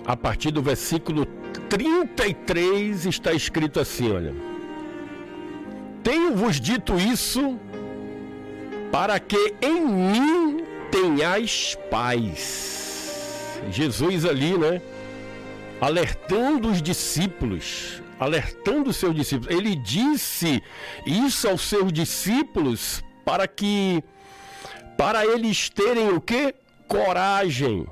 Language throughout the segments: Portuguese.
a partir do versículo 33, está escrito assim, olha: tenho-vos dito isso para que em mim tenhais paz. Jesus ali, né? Alertando os discípulos, alertando os seus discípulos. Ele disse isso aos seus discípulos para eles terem o quê? Coragem.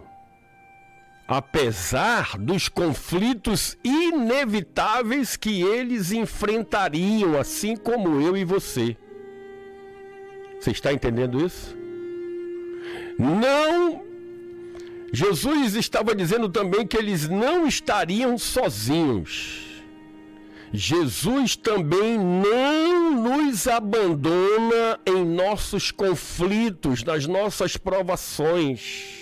Apesar dos conflitos inevitáveis que eles enfrentariam, assim como eu e você. Você está entendendo isso? Não. Jesus estava dizendo também que eles não estariam sozinhos. Jesus também não nos abandona em nossos conflitos, nas nossas provações.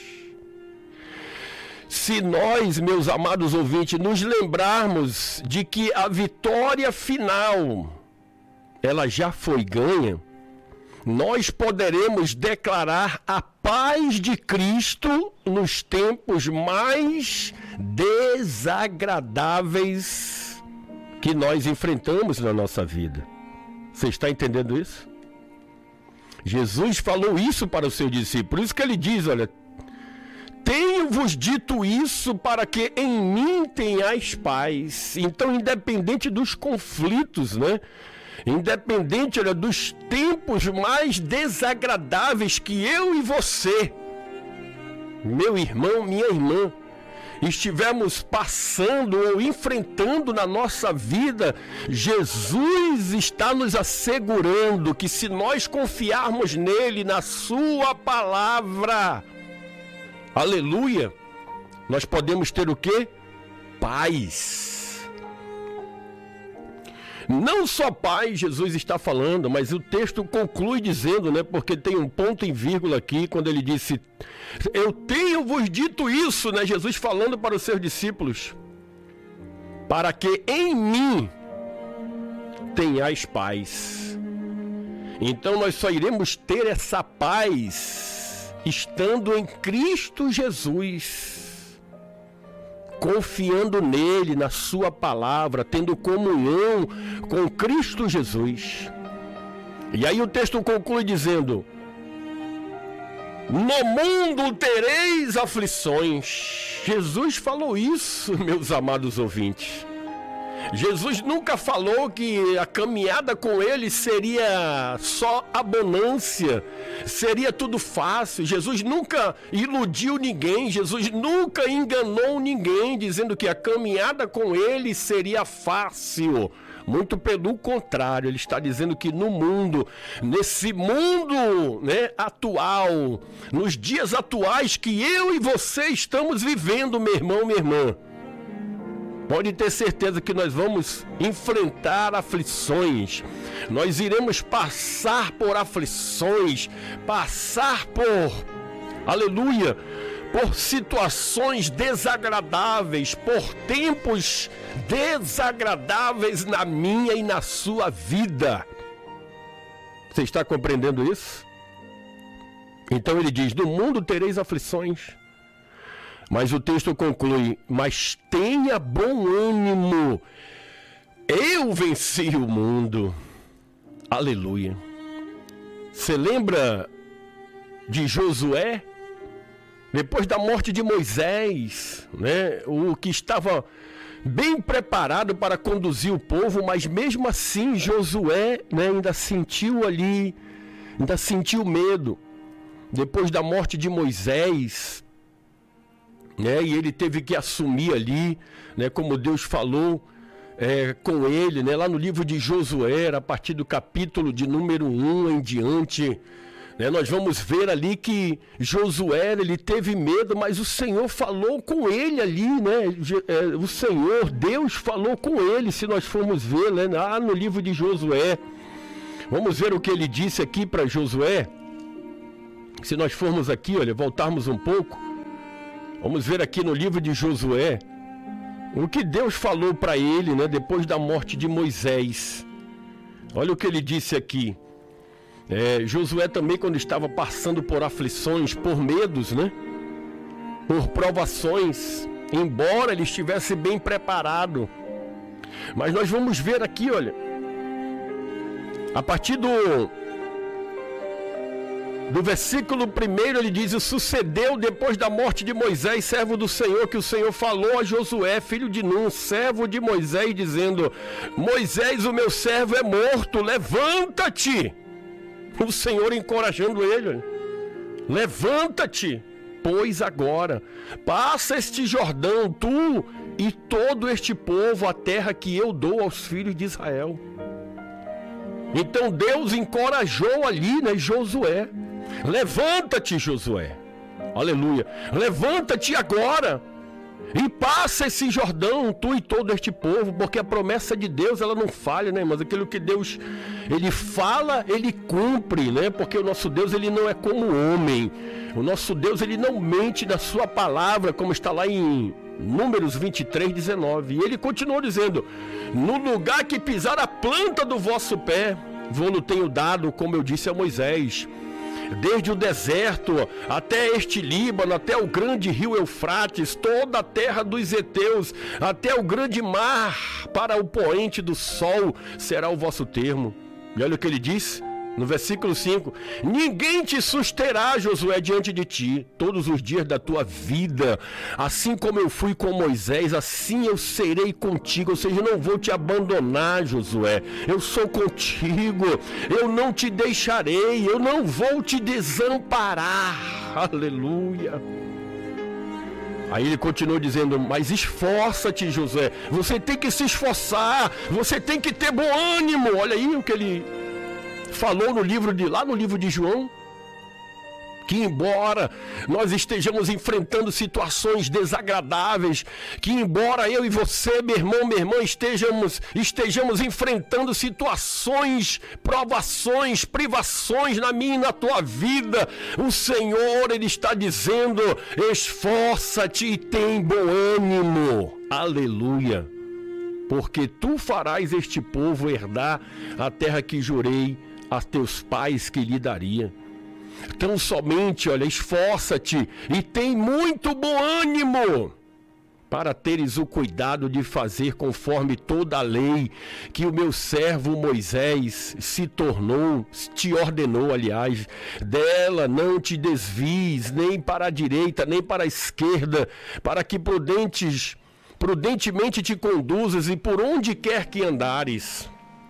Se nós, meus amados ouvintes, nos lembrarmos de que a vitória final, ela já foi ganha, nós poderemos declarar a paz de Cristo nos tempos mais desagradáveis que nós enfrentamos na nossa vida. Você está entendendo isso? Jesus falou isso para os seus discípulos. Por isso que ele diz, olha: tenho-vos dito isso para que em mim tenhais paz. Então, independente dos conflitos, né? Independente, olha, dos tempos mais desagradáveis que eu e você, meu irmão, minha irmã, estivemos passando ou enfrentando na nossa vida, Jesus está nos assegurando que se nós confiarmos nele, na sua palavra, aleluia, nós podemos ter o quê? Paz. Não só paz Jesus está falando, mas o texto conclui dizendo, né? Porque tem um ponto em vírgula aqui, quando ele disse: eu tenho-vos dito isso, né? Jesus falando para os seus discípulos, para que em mim tenhais paz. Então nós só iremos ter essa paz estando em Cristo Jesus, confiando nele, na sua palavra, tendo comunhão com Cristo Jesus. E aí o texto conclui dizendo: no mundo tereis aflições. Jesus falou isso, meus amados ouvintes. Jesus nunca falou que a caminhada com ele seria só abundância, seria tudo fácil. Jesus nunca iludiu ninguém, Jesus nunca enganou ninguém, dizendo que a caminhada com ele seria fácil. Muito pelo contrário, ele está dizendo que no mundo, nesse mundo, né, atual, nos dias atuais que eu e você estamos vivendo, meu irmão, minha irmã, pode ter certeza que nós vamos enfrentar aflições, nós iremos passar por aflições, passar por, aleluia, por situações desagradáveis, por tempos desagradáveis na minha e na sua vida. Você está compreendendo isso? Então ele diz: no mundo tereis aflições. Mas o texto conclui: mas tenha bom ânimo, eu venci o mundo. Aleluia. Você lembra de Josué? Depois da morte de Moisés, né? O que estava bem preparado para conduzir o povo, mas mesmo assim Josué, né, ainda sentiu medo. Depois da morte de Moisés, né, e ele teve que assumir ali, né, como Deus falou com ele, né, lá no livro de Josué, a partir do capítulo de número 1 em diante, né, nós vamos ver ali que Josué, ele teve medo, mas o Senhor falou com ele ali, né, o Senhor, Deus falou com ele, se nós formos ver, né, lá no livro de Josué. Vamos ver o que ele disse aqui para Josué. Se nós formos aqui, olha, voltarmos um pouco, vamos ver aqui no livro de Josué o que Deus falou para ele, né, depois da morte de Moisés. Olha o que ele disse aqui. Josué também, quando estava passando por aflições, por medos, né, por provações, embora ele estivesse bem preparado. Mas nós vamos ver aqui, olha, a partir do versículo 1, ele diz: e sucedeu depois da morte de Moisés, servo do Senhor, que o Senhor falou a Josué, filho de Nun, servo de Moisés, dizendo: Moisés, o meu servo, é morto, levanta-te. O Senhor encorajando ele: levanta-te, pois agora passa este Jordão, tu e todo este povo, a terra que eu dou aos filhos de Israel. Então Deus encorajou ali, né, Josué. Levanta-te, Josué, aleluia, levanta-te agora e passa esse Jordão, tu e todo este povo, porque a promessa de Deus, ela não falha, né, mas aquilo que Deus, ele fala, ele cumpre, né, porque o nosso Deus, ele não é como o homem, o nosso Deus, ele não mente da sua palavra, como está lá em Números 23, 19, e ele continuou dizendo: no lugar que pisar a planta do vosso pé, vou-lo tenho dado, como eu disse a Moisés, desde o deserto até este Líbano, até o grande rio Eufrates, toda a terra dos heteus, até o grande mar, para o poente do sol será o vosso termo. E olha o que ele diz no versículo 5: ninguém te susterá, Josué, diante de ti todos os dias da tua vida, assim como eu fui com Moisés, assim eu serei contigo. Ou seja, eu não vou te abandonar, Josué, eu sou contigo, eu não te deixarei, eu não vou te desamparar, aleluia. Aí ele continuou dizendo: mas esforça-te, Josué, você tem que se esforçar, você tem que ter bom ânimo. Olha aí o que ele falou lá no livro de João, que embora nós estejamos enfrentando situações desagradáveis, que embora eu e você, meu irmão, minha irmã, estejamos enfrentando situações, provações, privações na minha e na tua vida, o Senhor, ele está dizendo: esforça-te e tem bom ânimo, aleluia, porque tu farás este povo herdar a terra que jurei a teus pais que lhe daria. Então somente, olha, esforça-te e tem muito bom ânimo, para teres o cuidado de fazer conforme toda a lei que o meu servo Moisés te ordenou, aliás, dela não te desvies, nem para a direita, nem para a esquerda, para que prudentemente te conduzas e por onde quer que andares.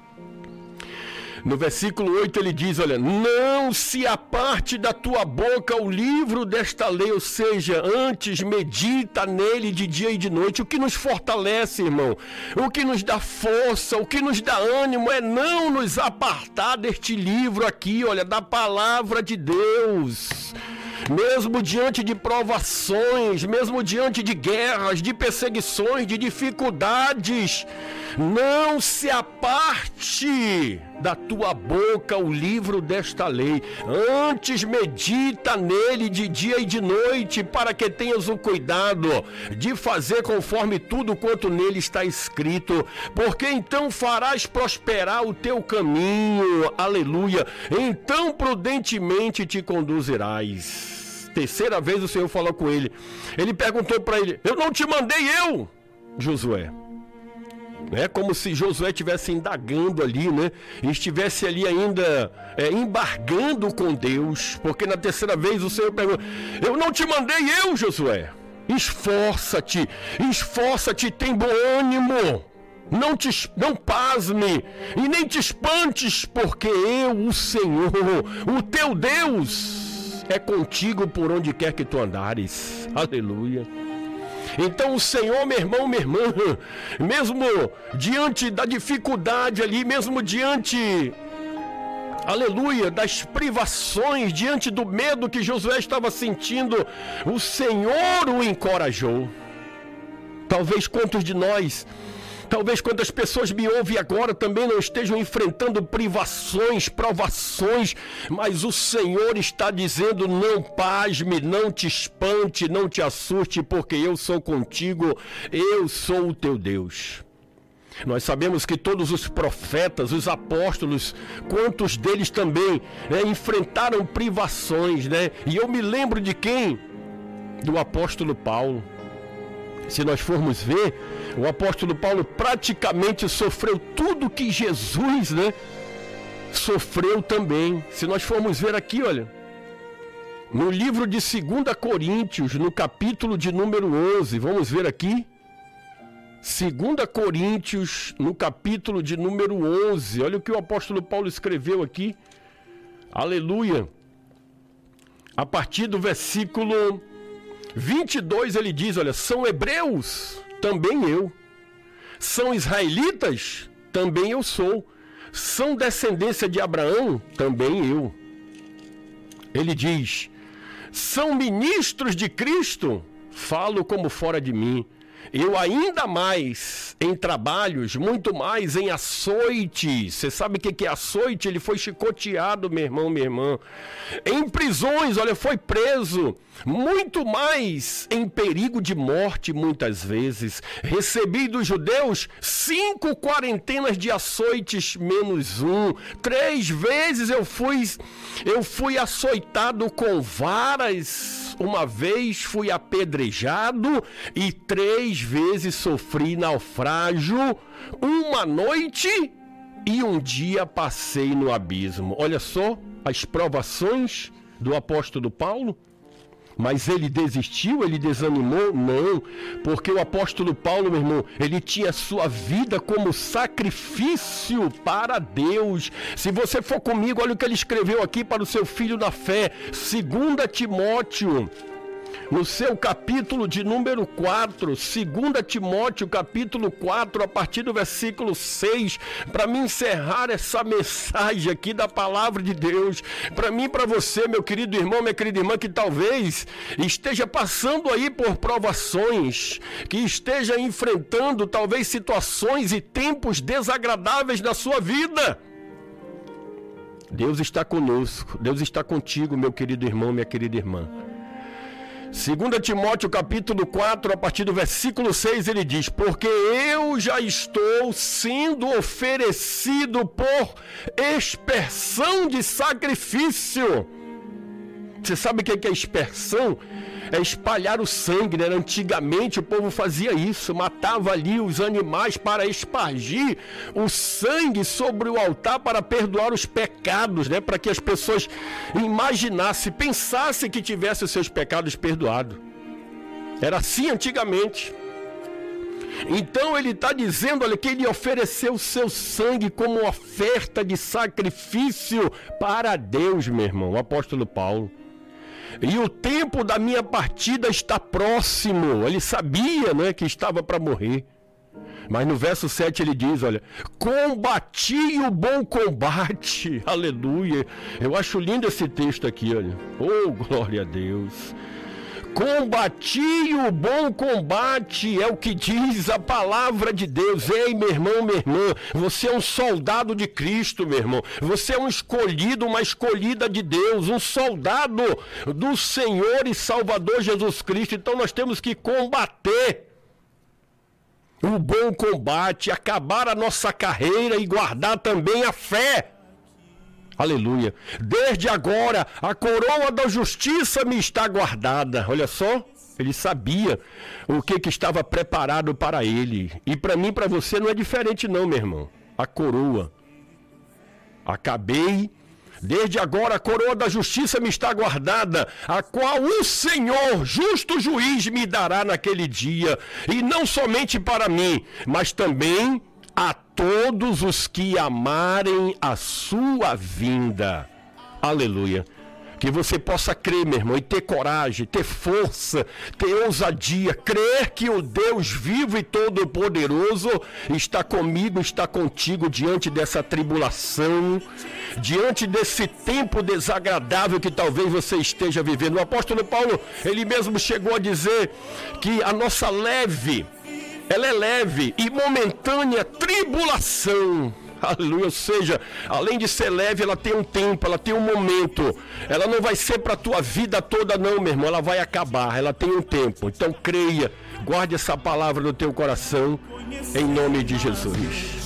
No versículo 8 ele diz, olha, não se aparte da tua boca o livro desta lei, ou seja, antes medita nele de dia e de noite. O que nos fortalece, irmão, o que nos dá força, o que nos dá ânimo é não nos apartar deste livro aqui, olha, da palavra de Deus. Mesmo diante de provações, mesmo diante de guerras, de perseguições, de dificuldades, não se aparte da tua boca o livro desta lei. Antes medita nele de dia e de noite, para que tenhas o cuidado de fazer conforme tudo quanto nele está escrito, porque então farás prosperar o teu caminho, aleluia, então prudentemente te conduzirás. Terceira vez o Senhor falou com ele. Ele perguntou para ele: eu não te mandei eu, Josué? É como se Josué estivesse indagando ali, né? E estivesse ali ainda embargando com Deus, porque na terceira vez o Senhor perguntou: eu não te mandei eu, Josué? Esforça-te, tem bom ânimo. Não pasme e nem te espantes, porque eu, o Senhor, o teu Deus, é contigo por onde quer que tu andares. Aleluia. Então o Senhor, meu irmão, minha irmã, mesmo diante da dificuldade ali, mesmo diante, aleluia, das privações, diante do medo que Josué estava sentindo, o Senhor o encorajou. Talvez quantas pessoas me ouvem agora também não estejam enfrentando privações, provações, mas o Senhor está dizendo: não pasme, não te espante, não te assuste, porque eu sou contigo, eu sou o teu Deus. Nós sabemos que todos os profetas, os apóstolos, quantos deles também enfrentaram privações, né? E eu me lembro de quem? Do apóstolo Paulo. Se nós formos ver, o apóstolo Paulo praticamente sofreu tudo que Jesus, sofreu também. Se nós formos ver aqui, olha, no livro de 2 Coríntios, no capítulo de número 11, vamos ver aqui. 2 Coríntios, no capítulo de número 11, olha o que o apóstolo Paulo escreveu aqui. Aleluia. A partir do versículo 22 ele diz, olha, são hebreus, também eu. São israelitas, também eu sou. São descendência de Abraão, também eu. Ele diz, são ministros de Cristo, falo como fora de mim. Eu ainda mais em trabalhos, muito mais em açoites. Você sabe o que é açoite? Ele foi chicoteado, meu irmão, minha irmã. Em prisões, olha, foi preso. Muito mais em perigo de morte, muitas vezes. Recebi dos judeus 5 quarentenas de açoites menos 1. 3 vezes eu fui açoitado com varas. Uma vez fui apedrejado e 3 vezes sofri naufrágio. Uma noite e um dia passei no abismo. Olha só as provações do apóstolo Paulo. Mas ele desistiu, ele desanimou? Não, porque o apóstolo Paulo, meu irmão, ele tinha sua vida como sacrifício para Deus. Se você for comigo, olha o que ele escreveu aqui para o seu filho na fé, 2 Timóteo, no seu capítulo de número 4, 2 Timóteo, capítulo 4, a partir do versículo 6, para me encerrar essa mensagem aqui da palavra de Deus, para mim e para você, meu querido irmão, minha querida irmã, que talvez esteja passando aí por provações, que esteja enfrentando talvez situações e tempos desagradáveis na sua vida. Deus está conosco, Deus está contigo, meu querido irmão, minha querida irmã. 2 Timóteo capítulo 4, a partir do versículo 6, ele diz, porque eu já estou sendo oferecido por expersão de sacrifício. Você sabe o que é expersão? É espalhar o sangue, Antigamente o povo fazia isso, matava ali os animais para espargir o sangue sobre o altar para perdoar os pecados, para que as pessoas imaginassem, pensassem que tivessem os seus pecados perdoados. Era assim antigamente. Então ele está dizendo, olha, que ele ofereceu o seu sangue como oferta de sacrifício para Deus, meu irmão, o apóstolo Paulo. E o tempo da minha partida está próximo. Ele sabia, que estava para morrer. Mas no verso 7 ele diz, olha, combati o bom combate. Aleluia. Eu acho lindo esse texto aqui, olha. Oh, glória a Deus. Combati o bom combate, é o que diz a palavra de Deus. Ei, meu irmão, minha irmã, você é um soldado de Cristo, meu irmão. Você é um escolhido, uma escolhida de Deus, um soldado do Senhor e Salvador Jesus Cristo. Então nós temos que combater o bom combate, acabar a nossa carreira e guardar também a fé. Aleluia. Desde agora, a coroa da justiça me está guardada. Olha só, ele sabia o que estava preparado para ele. E para mim, para você, não é diferente não, meu irmão. A coroa. Acabei. Desde agora, a coroa da justiça me está guardada, a qual o Senhor, justo juiz, me dará naquele dia. E não somente para mim, mas também a todos os que amarem a sua vinda. Aleluia. Que você possa crer, meu irmão, e ter coragem, ter força, ter ousadia, crer que o Deus vivo e todo-poderoso está comigo, está contigo diante dessa tribulação, diante desse tempo desagradável que talvez você esteja vivendo. O apóstolo Paulo, ele mesmo chegou a dizer que a nossa ela é leve e momentânea tribulação. Aleluia, ou seja, além de ser leve, ela tem um tempo, ela tem um momento. Ela não vai ser para a tua vida toda não, meu irmão, ela vai acabar, ela tem um tempo. Então creia, guarde essa palavra no teu coração, em nome de Jesus.